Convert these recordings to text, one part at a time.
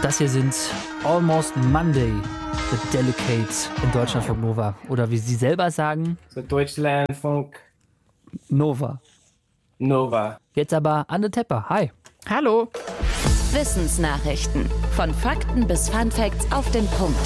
Das hier sind Almost Monday, The Delicates in Deutschlandfunk Nova. Oder wie Sie selber sagen, So Deutschlandfunk Nova. Nova. Jetzt aber Anne Tepper. Hi. Hallo. Wissensnachrichten. Von Fakten bis Funfacts auf den Punkt.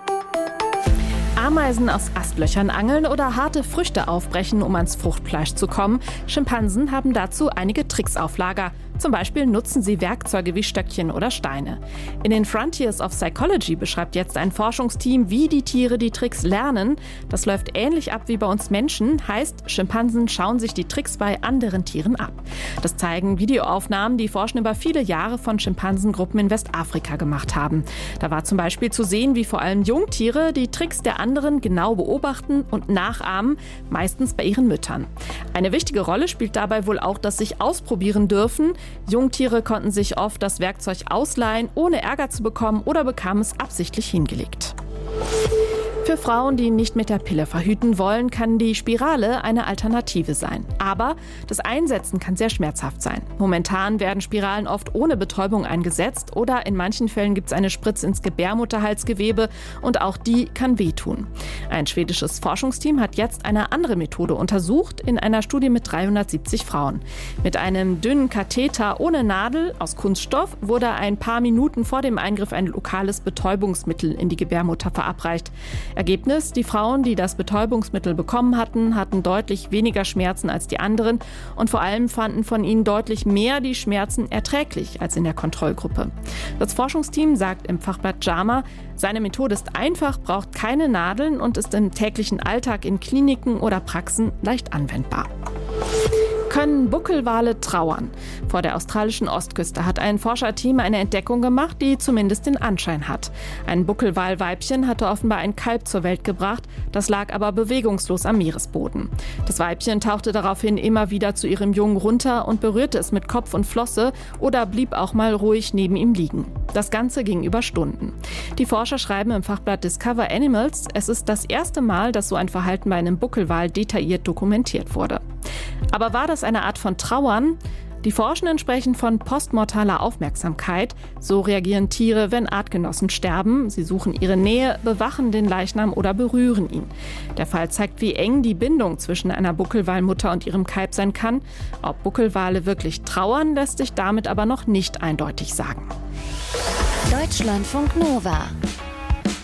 Ameisen aus Astlöchern angeln oder harte Früchte aufbrechen, um ans Fruchtfleisch zu kommen. Schimpansen haben dazu einige Tricks auf Lager. Zum Beispiel nutzen sie Werkzeuge wie Stöckchen oder Steine. In den Frontiers of Psychology beschreibt jetzt ein Forschungsteam, wie die Tiere die Tricks lernen. Das läuft ähnlich ab wie bei uns Menschen. Heißt, Schimpansen schauen sich die Tricks bei anderen Tieren ab. Das zeigen Videoaufnahmen, die Forschende über viele Jahre von Schimpansengruppen in Westafrika gemacht haben. Da war zum Beispiel zu sehen, wie vor allem Jungtiere die Tricks der anderen genau beobachten und nachahmen, meistens bei ihren Müttern. Eine wichtige Rolle spielt dabei wohl auch das sich ausprobieren dürfen. Jungtiere konnten sich oft das Werkzeug ausleihen, ohne Ärger zu bekommen, oder bekamen es absichtlich hingelegt. Für Frauen, die nicht mit der Pille verhüten wollen, kann die Spirale eine Alternative sein. Aber das Einsetzen kann sehr schmerzhaft sein. Momentan werden Spiralen oft ohne Betäubung eingesetzt oder in manchen Fällen gibt es eine Spritze ins Gebärmutterhalsgewebe und auch die kann wehtun. Ein schwedisches Forschungsteam hat jetzt eine andere Methode untersucht in einer Studie mit 370 Frauen. Mit einem dünnen Katheter ohne Nadel aus Kunststoff wurde ein paar Minuten vor dem Eingriff ein lokales Betäubungsmittel in die Gebärmutter verabreicht. Ergebnis: Die Frauen, die das Betäubungsmittel bekommen hatten deutlich weniger Schmerzen als die anderen und vor allem fanden von ihnen deutlich mehr die Schmerzen erträglich als in der Kontrollgruppe. Das Forschungsteam sagt im Fachblatt JAMA, seine Methode ist einfach, braucht keine Nadeln und ist im täglichen Alltag in Kliniken oder Praxen leicht anwendbar. Können Buckelwale trauern? Vor der australischen Ostküste hat ein Forscherteam eine Entdeckung gemacht, die zumindest den Anschein hat. Ein Buckelwalweibchen hatte offenbar ein Kalb zur Welt gebracht, das lag aber bewegungslos am Meeresboden. Das Weibchen tauchte daraufhin immer wieder zu ihrem Jungen runter und berührte es mit Kopf und Flosse oder blieb auch mal ruhig neben ihm liegen. Das Ganze ging über Stunden. Die Forscher schreiben im Fachblatt Discover Animals, es ist das erste Mal, dass so ein Verhalten bei einem Buckelwal detailliert dokumentiert wurde. Aber war das eine Art von Trauern? Die Forschenden sprechen von postmortaler Aufmerksamkeit. So reagieren Tiere, wenn Artgenossen sterben. Sie suchen ihre Nähe, bewachen den Leichnam oder berühren ihn. Der Fall zeigt, wie eng die Bindung zwischen einer Buckelwalmutter und ihrem Kalb sein kann. Ob Buckelwale wirklich trauern, lässt sich damit aber noch nicht eindeutig sagen. Deutschlandfunk Nova.